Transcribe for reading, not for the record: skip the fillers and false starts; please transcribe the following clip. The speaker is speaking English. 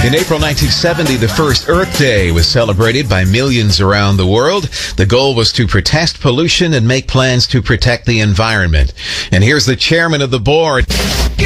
In April 1970, the first Earth Day was celebrated by millions around the world. The goal was to protest pollution and make plans to protect the environment. And here's the chairman of the board.